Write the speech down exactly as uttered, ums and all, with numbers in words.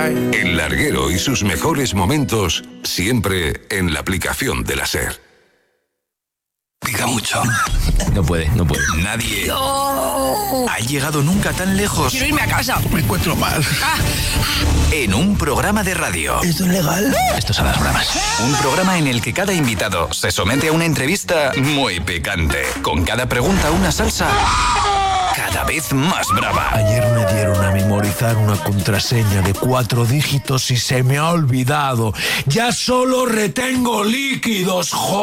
El Larguero y sus mejores momentos siempre en la aplicación de la SER. Pica mucho. No puede, no puede. Nadie no. ha llegado nunca tan lejos. Quiero irme a casa. Me encuentro mal. Ah. En un programa de radio. ¿Esto es legal? Esto son las bromas. Un programa en el que cada invitado se somete a una entrevista muy picante. Con cada pregunta una salsa cada vez más brava. Ayer me dieron a memorizar una contraseña de cuatro dígitos y se me ha olvidado. Ya solo retengo líquidos, joder.